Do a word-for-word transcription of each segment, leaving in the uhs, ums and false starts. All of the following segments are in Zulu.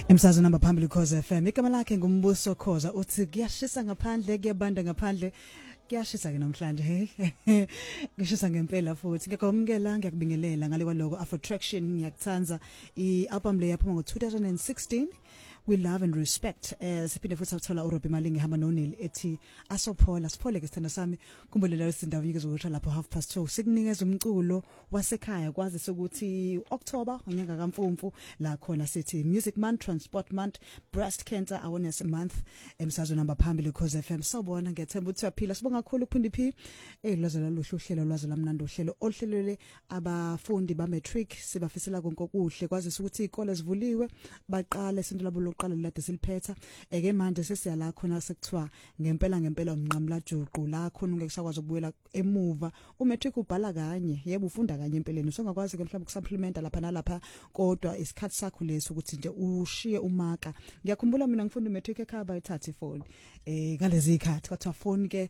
Emsazweni namba phambili Khoza F M. Igama lakhe ngumbuso Khoza uthi kuyashisa ngaphandle kuyabanda ngaphandle kuyashisa ke namhlanje hey. Ngishisa ngempela futhi ngiyakwamukela ngiyakubingelela ngale kwaloko Afro Traction ngiyakuthanza i-album le yaphuma ngo two thousand sixteen We Love and Respect. Eh siphinde futhi sathola uRobbie Malingi hamba noNeil ethi asophola siphole ke sithanda sami kumbolela izindawo yike zokusha lapho half past two sikunikeza umculo wasekhaya kwazi sokuthi October unyaka kaMfumfu la khona sithi Music Month, Transport Month, Breast Cancer Awareness Month. Emsazweni namba phambili Khoza F M sobona ngethemba ukuthi uyaphila sibonga kakhulu uphindi phi eh lwazela luhlu uhlelo lwazela mnando uhlelo oluhlelele abafundi ba matric sibafisela konke okuhle kwazi ukuthi izikole zivuliwe baqale isinto labo qala lade siliphetha eke manje sesiya la khona sekuthiwa ngempela ngempela umnqamla juqu la khona ungekusakwazi ukubuyela emuva umatric ubhala kanye yebo ufunda kanye empeleni usongakwazi ke mhlawumbe ukusupplementa lapha nalapha kodwa isikhathi sakho leso ukuthi nje ushiye umaka ngiyakhumbula mina ngifunda umatric ekhaya bayithatha ifoni eh ngalezi ikhathi kwathiwa phone ke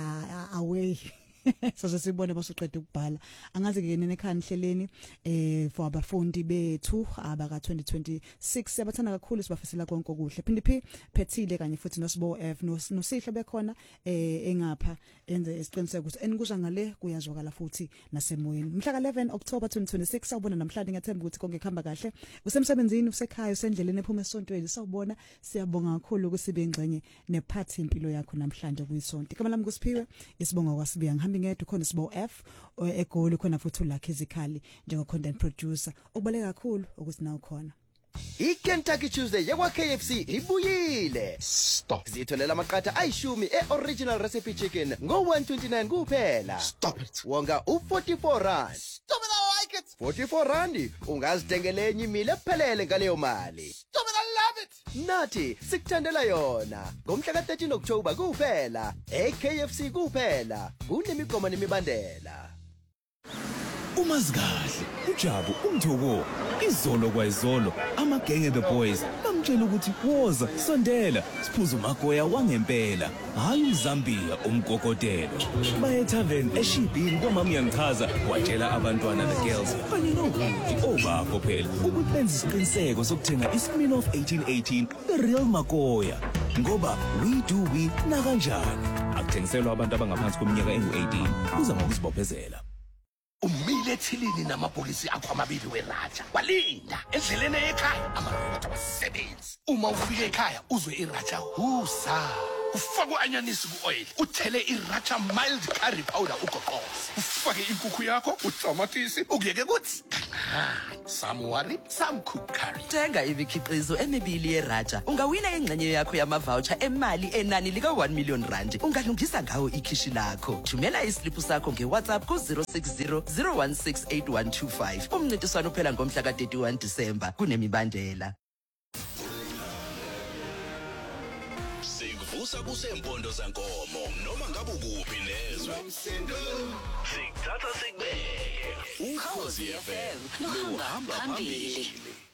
away so sibone basuqeda ukubhala angazi ke nene ekhaya nihleleni eh for abafundi bethu abaka twenty twenty-six siyabathanda kakhulu sibafisela konke okuhle phindi phi phethile kanye futhi noSibo F nosihle bekhona eh engapha enze isiqiniseko ukuthi enikuza ngale kuyazwakala futhi nasemoyeni mhla ka eleven October twenty twenty-six sawubona namhlanje ngiyathemba ukuthi konke kuhamba kahle usemsebenzini usekhaya usendleleni ephuma esontweni sawubona siyabonga kakhulu ukuthi sibe ingxenye nephathi impilo yakho namhlanje kuyisonto igama lami kuSiphiwe isibonga kwaSibiya ngihamba ngedwa khona Sibo F egoli khona futhi ulakhe izikhali njengo content producer okubaleka kakhulu ukuthi nawo khona iKentucky Tuesday yakwa K F C ibuyile Stop. Zitholela amaqatha ayishumi e-original recipe chicken ngo one twenty-nine kuphela. Stop it. Wonga u forty-four rand. Stop it, I like it. forty-four rand ungazidengela enye imile ephelele ngaleyo mali. Stop it, I love it. Nathi sikuthandela yona ngomhla ka thirteen October kuphela e-K F C kuphela kunemigomo nemibandela. Umazikahle uJabu umthoko izolo kwayizolo amagenge the boys bamtshela ukuthi woza sondela siphuza umagoya wangempela hayi uZambia umgogotelo baye tavern eShibhini kwamama yangichaza watshela abantwana the girls kanye nobuthi obakho phela ukuthi benze isiqiniseko sokuthenga iSmirnoff eighteen eighteen the real magoya ngoba we do we na kanjani akuthengiselwa abantu abangaphansi kweminyaka engu eighteen kuza ngokuzibophezela. Umile ethilini namapolisi akho amabili weRaja walinda endleleni ekhaya amarobot wasebenzi uma ufika ekhaya uzwe iRaja husa ufake anyanisi kuoil uthele iRaja mild curry powder ugoqoze ufake inkukhu yakho utamatisi ukuyeke kuthi some worry some cook curry thenga imikhiqizo emibili yeRaja ungawina ingxenye yakho yama voucher emali enani lika one million rand ungalungisa ngawo ikhishi lakho thumela islip sakho ngeWhatsApp ku zero six zero zero one six eight one two five umncintiswano phela ngomhla ka thirty-one December kunemibandela. Sikuvusa kusempondo zankomo noma ngabe ukuphi nezwe sikuthatha sikubeke uKhoza F M luhamba phambili.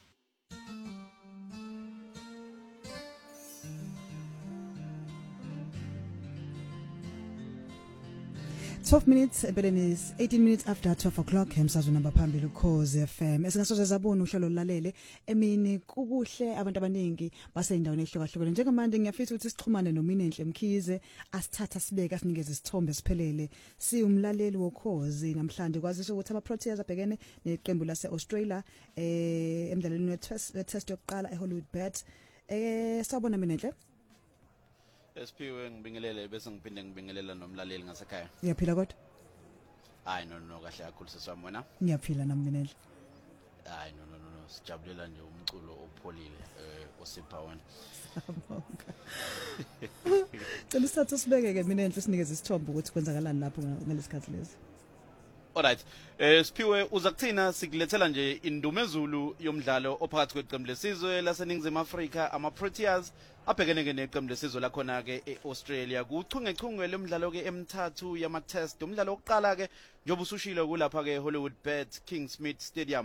twelve minutes empeleni is eighteen minutes after twelve o'clock emsazweni namba phambili uKhoza F M esingasoze zabona uhlelo lulalele emini kukuhle abantu abaningi baseyindaweni ehlukahlukene njengamanje ngiyafisa ukuthi sixhumane nomini enhle Mkhize asithatha sibeke asinikeze isithombe siphelele si umlaleli woKhozi namhlanje kwazisa ukuthi aba Proteas abhekene neqembu lase Australia eh emdlalweni we-test yokuqala eHollywood Bet eh sawubona mina enhle Esphiwe ngibingelele bese ngiphinde ngibingelela nomlaleli ngasekhaya. Ngiyaphila kodwa? Hayi no no kahle kakhulu sesami wena. Ngiyaphila nami mina. Hayi no no no no sijabulela nje umculo opholile eh osipha wena. Cela isathu sibeke ke mina enhle sinikeze isithombe ukuthi kwenzakalani lapho ngalesikhathi lesi. Alright. Eh Siphiwe uza kuthina sikulethela nje indumezulu yomdlalo ophakathi kweqembu lesizwe laseNingizimu Afrika ama Proteas abhekene ke neqembu lesizwe lakhona ke eAustralia kuchungechunge lemidlalo ke emithathu yama test umdlalo oqala ke njoba usushilo kulapha ke Hollywood Bet Kingsmead Stadium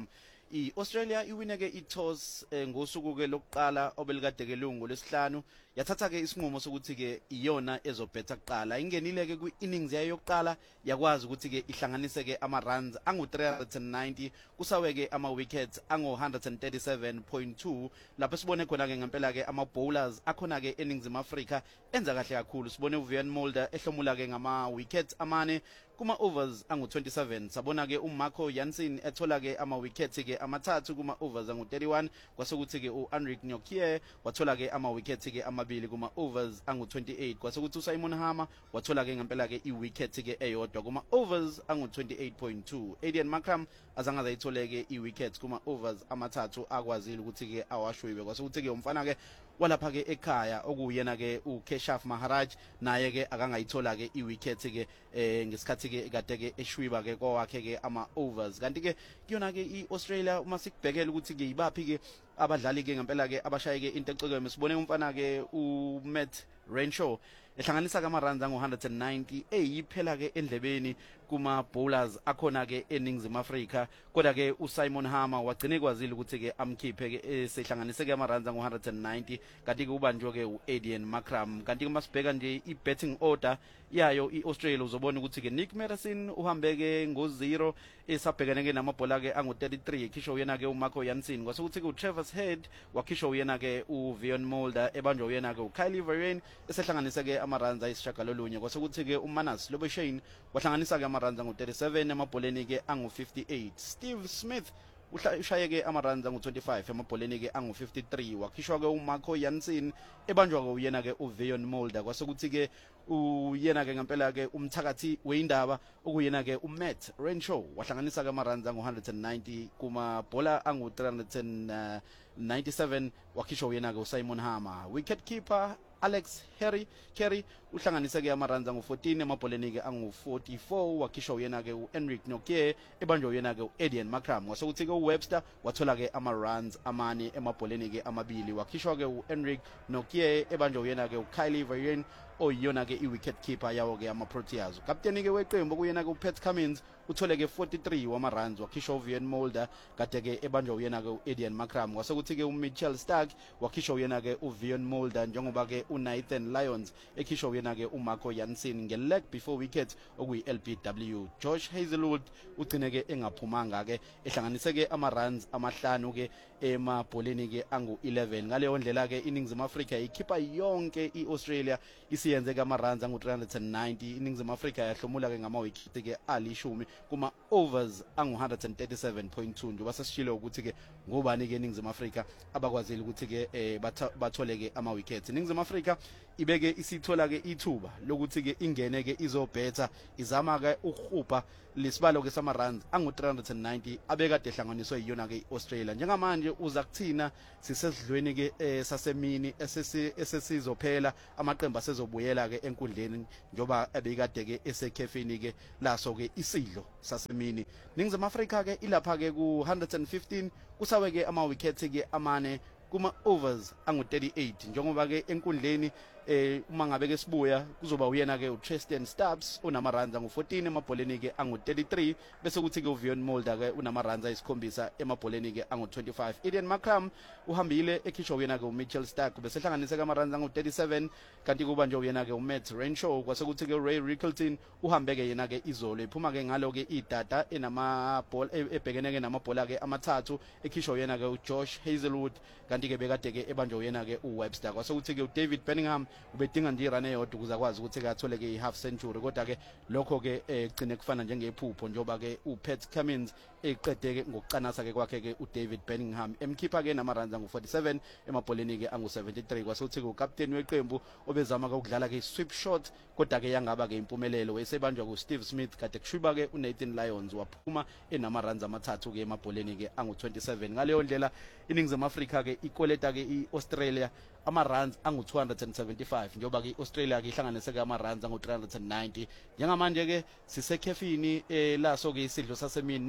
i-Australia iwine ke i-toss eh, ngosuku ke lokuqala obelikade ke lungu lesihlanu yathatha ke isinqumo sokuthi ke iyona ezobhetha kuqala ingenile ke kwi-innings yayo yokuqala yakwazi ukuthi ke ihlanganise ke ama-runs angu-three hundred ninety kusawe ke ama-wickets angu-one thirty-seven point two lapho sibone khona ke ngempela ke ama-bowlers akhona ke eNingizimu Afrika enza kahle kakhulu sibone uVian Mulder ehlomula ke ngama-wickets amane kuma-overs angu-twenty-seven sabona ke uMarco Jansen ethola ke ama-wickets ke amathathu kuma-overs angu-thirty-one kwasekuthi ke u-Henrik Nokia wathola ke ama-wickets ke amabili kuma-overs angu-twenty-eight kwasekuthi uSimon Harmer wathola ke ngempela ke i-wickets ke eyodwa kuma-overs angu-twenty-eight point two Aiden Markram azange azayithole ke i-wickets kuma-overs amathathu akwazile ukuthi ke awashwiwe kwasekuthi ke umfana ke walapha ke ekhaya okuyena ke uKeshaf Maharaj naye ke akangayithola ke i-wickets ke eh ngesikhathi ke kade ke eshwiba ke kwakhe ke ama-overs kanti ke kuyona ke i-Australia uma sikubhekela ukuthi ke yibaphi ke abadlali ke ngempela ke abashaye ke into ecekweni sibone umfana ke uMatt Renshaw ehlanganisa ke ama-runs angu-one ninety eyiphela ke endlebeni kuma bowlers akhona ke eNingizimu Afrika kodwa ke uSimon Harmer wagcine kwazile ukuthi ke amkhiphe ke esehlanganise ke ama-runs angu-one ninety kanti ke ubanjwe ke uAidan Markram kanti ke masibheka nje i-betting order yayo i-Australia uzobona ukuthi ke Nick Madison uhambe ke ngo-zero esabhekene ke namabhola ke angu-thirty-three ekhishwa uyena ke uMarco Jansen kwasekuthi ke uTravis Head wakhishwa uyena ke uVian Mulder ebanjwe uyena ke uKyle Verreynne esehlanganise ke ama-runs ayisishagalolunye kwasekuthi ke uManus Lobeshane wahlanganisa ke ama-runs angu-thirty-seven emabholeni ke angu-fifty-eight Steve Smith ushaye ke ama-runs angu-twenty-five emabholeni ke angu-fifty-three wakhishwa ke uMarco Jansen ebanjwa ke uyena ke uVian Mulder kwasekuthi ke uyena ke ngempela ke umthakathi weindaba okuyena ke uMatt Renshaw wahlanganisa ke ama-runs angu-one ninety kumabhola angu-three ninety-seven wakhishwa uyena ke uSimon Harmer wicket keeper Alex Harry Carey uhlanganise ke ama-runs angu-fourteen emabholeni ke angu-forty-four wakhishwa uyena ke uHenrik Nokia ebanjwa uyena ke uAidan Markram kwasekuthi ke uWebster wathola ke ama-runs amane emabholeni ke amabili wakhishwa ke uHenrik Nokia ebanjwa uyena ke uKyle Verreynne oyiyona ke i-wicket keeper yawo ke ama-Proteas ukapteni ke weqembu okuyena ke uPat Cummins uthole ke forty-three wama-runs wakhishwa uVian Mulder kade ke ebanjwa uyena ke uAidan Markram kwasekuthi ke uMitchell Starc wakhishwa uyena ke uVian Mulder njengoba ke uNathan Lyons ekhishwa uyena ke uMarco Jansen nge-leg before wicket okuyi-L B W Josh Hazlewood ugcine ke engaphumanga ke ehlanganise ke ama-runs amahlanu ke emabholeni ke angu-eleven ngaleyo ndlela ke iNingizimu Afrika ikhipha yonke i-Australia isiyenze ke ama-runs angu-three ninety iNingizimu Afrika yahlomula ke ngama-wicket ke alishumi kuma-overs angu-one thirty-seven point two njengoba sesishilo ukuthi ke ngobani ke iNingizimu Afrika abakwazile ukuthi ke eh, bathole ke ama-wickets iNingizimu Afrika ibeke isithola ke ithuba lokuthi ke ingene ke izobhetha izama ke ukuhupha lesibalo ke sama-runs angu-three ninety abekade ehlanganiswe yiyona ke i-Australia njengamanje uza kuthina sisesidlweni ke eh, sasemini esesizophela amaqembu asezobuyela ke enkundleni njoba ebekade ke esekhefini ke laso ke isidlo sasemini iNingizimu Afrika ke ilapha ke ku-one fifteen kusawe ke ama-wickets ke amane kuma-overs angu-thirty-eight njengoba ke enkundleni eh uma ngabe ke sibuya kuzoba uyena ke uTristan Stubbs unama-runs angu-fourteen emabholeni ke angu-thirty-three bese kuthi ke uVian Mulder ke unama-runs ayisikhombisa emabholeni ke angu-twenty-five Aiden Markram uhambile ekhishwa uyena ke uMitchell Starc bese hlanganise ke ama-runs angu-thirty-seven kanti kuba nje uyena ke uMatt Renshaw kwasekuthi ke uRay Rickleton uhambe ke yena ke izolo iphuma ke ngalo ke idata enamabhola ebhekene ke namabhola ke amathathu ekhishwa uyena ke uJosh Hazlewood kanti ke bekade ke ebanjwe uyena ke uWebster kwasekuthi ke uDavid Bellingham ubedinga nje irun eyodwa ukuze akwazi ukuthi ke athole ke i-half century kodwa ke lokho ke egcine kufana njengephupho njoba ke uPat Cummins eqede ke ngokuqanasa ke kwakhe ke uDavid Bellingham emkhipha ke nama-runs angu-forty-seven emabholeni ke angu-seventy-three kwasekuthi ke ukapteni weqembu obezama ke ukudlala ke i-sweep shot kodwa ke yangaba ke impumelelo wesebanjwa kuSteve Smith kade kushwiba ke uNathan Lyons waphuma enama-runs amathathu ke emabholeni ke angu-twenty-seven ngaleyo ndlela iNingizimu Afrika ke ikoleta ke i-Australia ama-runs angu-two seventy-five njoba ke i-Australia ke ihlanganise ke ama-runs angu-three ninety njengamanje ke sisekhefini eh laso ke isidlo sasemini iNingizimu Afrika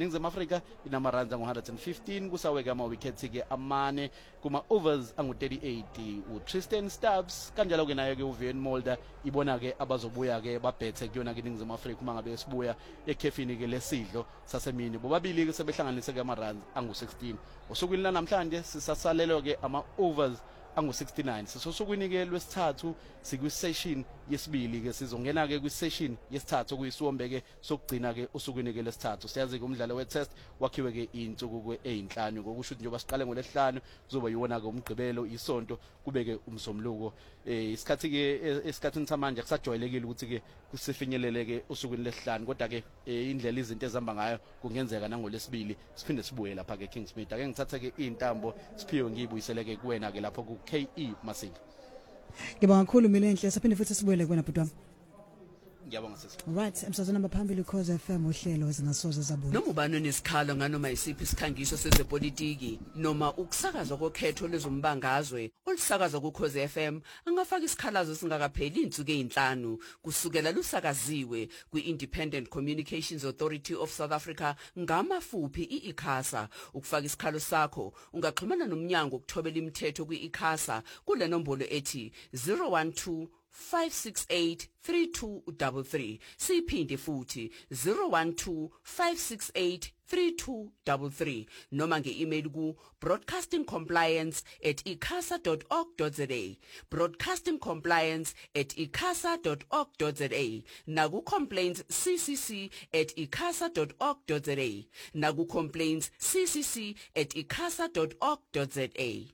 Africa inama runs angu one hundred fifteen kusaweke ama wickets ke amane kuma overs angu thirty-eight u Tristan Stubbs kanjalo ke nayo ke u Van Mulder ibona ke abazobuya ke babhethe kuyona ke iningizimu Afrika uma ngabe sibuya ekhefini ke lesidlo sasemini bobabili ke sebehlanganise ke ama runs angu sixteen usukwini la namhlanje sisasalelwe ke ama overs angu sixty-nine sisosukwini ke lwesithathu sikwi session yesibili ke sizongena ke kwi session yesithathu kuyisiwombe ke sokugcina ke usukwini ke lesithathu siyazi ke umdlalo we test wakhiwe ke insuku ke eyinhlanu ngokusho ukuthi njoba siqale ngolesihlanu kuzoba yiwona ke umgqibelo isonto kube ke umsomluko eh isikhathi ke esikhathini samanje kusajwayelekile ukuthi ke kusifinyelele ke usukwini lesihlanu kodwa ke indlela izinto ezihamba ngayo kungenzeka nangolesibili siphinde sibuye lapha ke Kingsmead ake ngithathe ke intambo siphiwe ngiyibuyisele ke kuwena ke lapho ku K E Masinga. Ngibonga kakhulu mina enhle saphinde futhi sibuyele kuwena bhuti wami. Ngiyabonga sisi. Right, emsazweni abaphambili Cause F M uhlelo ezingasoze zabona. Noma ubani onesikhalo nganoma isiphi isikhangiso sezepolitiki noma ukusakazwa kokhetho lezombangazwe olusakazwa ku Cause F M angafaka isikhalazo singakapheli insuku ezinhlanu kusukela lusakaziwe kwi-Independent Communications Authority of South Africa ngamafuphi i-ICASA. Ukufaka isikhalo sakho ungaxhumana nomnyango ukuthobela imithetho kwi-ICASA kule nombolo ethi zero one two five six eight three two three three siphinde futhi zero one two five six eight three two three three noma nge-email ku broadcastingcompliance at icasa dot org dot za broadcastingcompliance at icasa dot org dot za naku complaints ccc at icasa dot org dot za naku complaints ccc at icasa dot org dot za.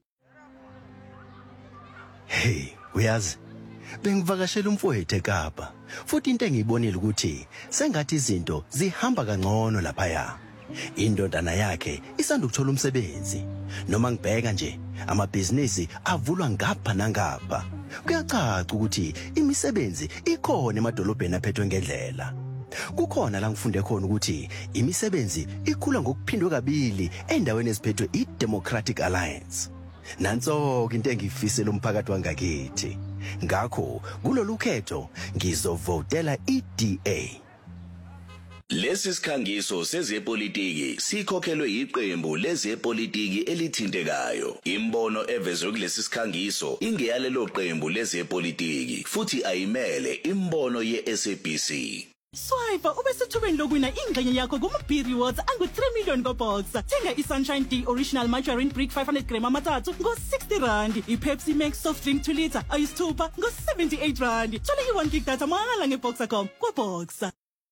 Hey, uyazi bengivakashela umfowethu eKapa futhi into engiyibonile ukuthi sengathi izinto zihamba kangcono lapha ya indodana yakhe isanda ukuthola umsebenzi noma ngibheka nje amabhizinisi avulwa ngapha nangapha kuyacaca ukuthi imisebenzi ikhona emadolobheni aphethwe ngendlela kukhona la ngifunde khona ukuthi imisebenzi ikhula ngokuphindwe kabili endaweni eziphethwe iDemocratic Alliance nanso into engifisela umphakathi wangakithi ngakho kulolu khetho ngizovotela iD A. Lesi sikhangiso sezepolitiki sikhokhelwe iqembu lezepolitiki elithintekayo. Imbono evezwe kulesi sikhangiso ingeyalelo qembu lezepolitiki futhi ayimele imbono ye-S A B C. Swipe ube sethubeni lokwina ingxenye yakho kuma B rewards angu three million go box. Thenga iSunshine D original margarine brick five hundred gram amathathu ngo sixty rand. iPepsi Max soft drink two liter ayisithupha ngo seventy-eight rand. Thola i-one gig data mahala ngeboxer dot com kwaBoxer.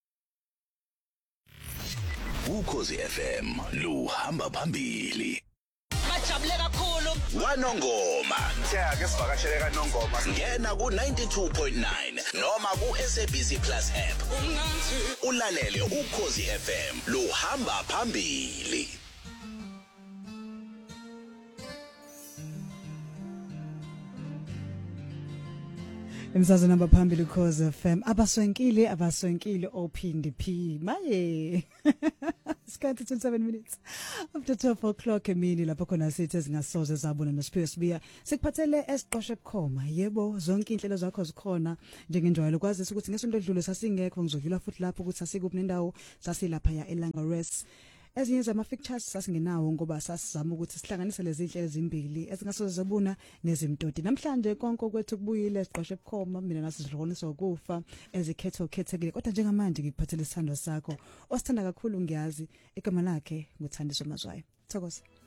Ukhozi F M luhamba phambili. Majabule kakhulu. Wanongoma. Yeah, ke sivakashele kaNongoma. Ngena ku ninety-two point nine noma ku S A B C Plus app. Ulalele Ukhozi F M luhamba phambili. Emsazweni abaphambili Cause F M abaswenkile abaswenkile ophindi P maye isikhathi twenty-seven minutes after twelve o'clock emini lapho khona sithi ezingasoze zabona noSiphiwe Sibiya sikuphathele esiqoshe bukhoma yebo zonke inhlelo zakho zikhona njengenjwayelo kwazisa ukuthi ngesonto edlule sasingekho ngizodlula futhi lapho ukuthi asikuphi nendawo sasilapha ya eLangares. Ezinye zama fictures sasingenawo ngoba sasizama ukuthi sihlanganise lezi inhlelo ezimbili ezingasoze zabuna nezimtoti. Namhlanje konke kwethu kubuyile siqoshe bukhoma mina nasizidlonisa ukufa ezikhetho khethekile kodwa njengamanje ngikuphathele isithando sakho osithanda kakhulu ngiyazi igama lakhe nguthandiswa Mazwayo. Thokoza.